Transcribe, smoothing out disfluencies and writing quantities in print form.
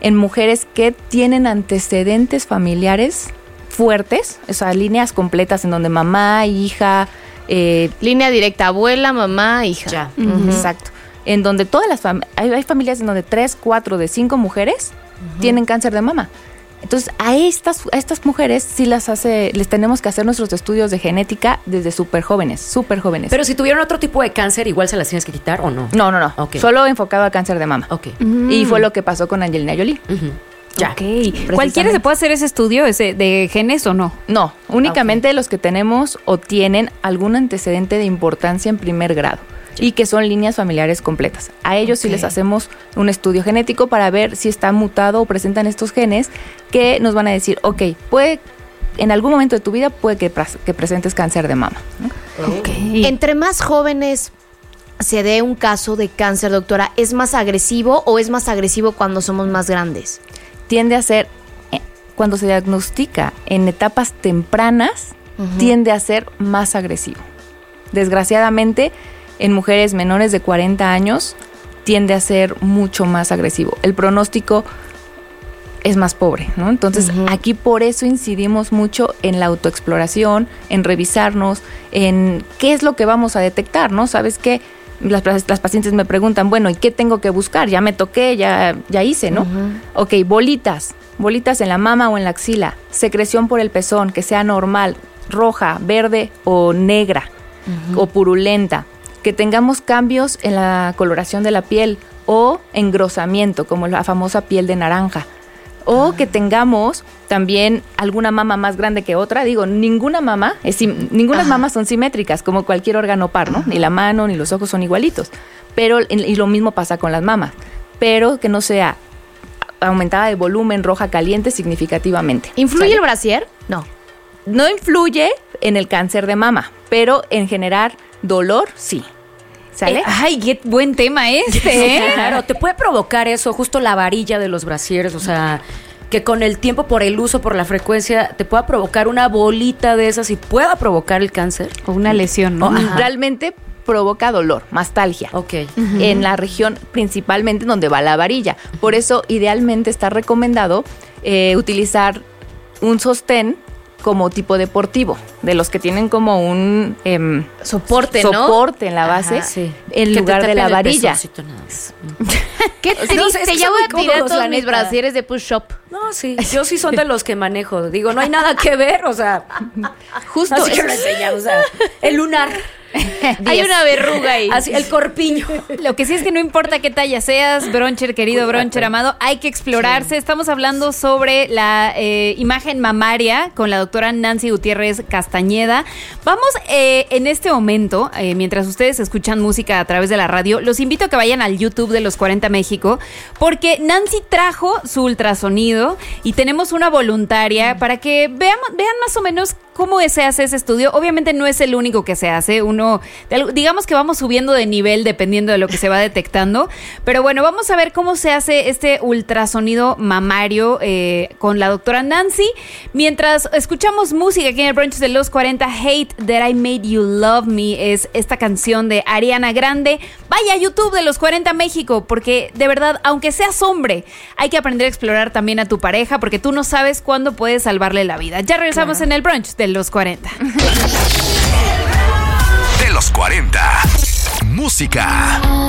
en mujeres que tienen antecedentes familiares fuertes, o sea, líneas completas en donde mamá, hija... línea directa, abuela, mamá, hija. Ya. Exacto. En donde todas las hay familias en donde 3, 4 de 5 mujeres tienen cáncer de mama. Entonces, a estas mujeres sí les tenemos que hacer nuestros estudios de genética desde súper jóvenes. Pero si tuvieron otro tipo de cáncer, ¿igual se las tienes que quitar o no? No. Okay. Solo enfocado a cáncer de mama. Ok. Y fue lo que pasó con Angelina Jolie. Ya. Ok. ¿Cualquiera se puede hacer ese estudio de genes o no? No, únicamente los que tenemos o tienen algún antecedente de importancia en primer grado. Y que son líneas familiares completas. A ellos sí les hacemos un estudio genético para ver si está mutado o presentan estos genes que nos van a decir, en algún momento de tu vida puede que presentes cáncer de mama, ¿no? Okay. Entre más jóvenes se dé un caso de cáncer, doctora, ¿es más agresivo o es más agresivo cuando somos más grandes? Tiende a ser, cuando se diagnostica en etapas tempranas, tiende a ser más agresivo. Desgraciadamente, en mujeres menores de 40 años tiende a ser mucho más agresivo. El pronóstico es más pobre, ¿no? Entonces, aquí por eso incidimos mucho en la autoexploración, en revisarnos, en qué es lo que vamos a detectar, ¿no? ¿Sabes qué? Las pacientes me preguntan, bueno, ¿y qué tengo que buscar? Ya me toqué, ya hice, ¿no? Ok, bolitas en la mama o en la axila, secreción por el pezón, que sea normal, roja, verde o negra o purulenta. Que tengamos cambios en la coloración de la piel o engrosamiento, como la famosa piel de naranja. O que tengamos también alguna mama más grande que otra. Digo, ninguna mamas son simétricas, como cualquier órgano par, ¿no? Ni la mano ni los ojos son igualitos. Y lo mismo pasa con las mamas. Pero que no sea aumentada de volumen, roja, caliente significativamente. ¿Influye el brasier? No. No influye en el cáncer de mama, pero en generar dolor, sí. ¿Sale? Ay, qué buen tema este, ¿eh? Claro, te puede provocar eso, justo la varilla de los brasieres, o sea, que con el tiempo, por el uso, por la frecuencia, te pueda provocar una bolita de esas y pueda provocar el cáncer. O una lesión, ¿no? Realmente provoca dolor, mastalgia. Ok. En la región principalmente donde va la varilla. Por eso, idealmente está recomendado utilizar un sostén como tipo deportivo, de los que tienen como un soporte, ¿no? Soporte en la base, en lugar de la varilla. Qué triste, ya voy a tirar todos mis brasieres de push-up. No, sí, yo sí son de los que manejo. Digo, no hay nada que ver, o sea, justo. Así que lo enseñamos, o sea, el lunar. Hay una verruga ahí. Así, el corpiño. Lo que sí es que no importa qué talla seas, broncher, querido broncher amado, hay que explorarse. Sí. Estamos hablando sobre la imagen mamaria con la doctora Nancy Gutiérrez Castañeda. Vamos en este momento, mientras ustedes escuchan música a través de la radio, los invito a que vayan al YouTube de Los 40 México, porque Nancy trajo su ultrasonido y tenemos una voluntaria para que vean más o menos cómo se hace ese estudio. Obviamente no es el único que se hace. Digamos que vamos subiendo de nivel dependiendo de lo que se va detectando. Pero bueno, vamos a ver cómo se hace este ultrasonido mamario con la doctora Nancy. Mientras escuchamos música aquí en el Brunch de Los 40, Hate That I Made You Love Me es esta canción de Ariana Grande. Vaya a YouTube de Los 40 México, porque de verdad, aunque seas hombre, hay que aprender a explorar también a tu pareja, porque tú no sabes cuándo puedes salvarle la vida. Ya regresamos en el Brunch de Los 40. De Los 40. Música.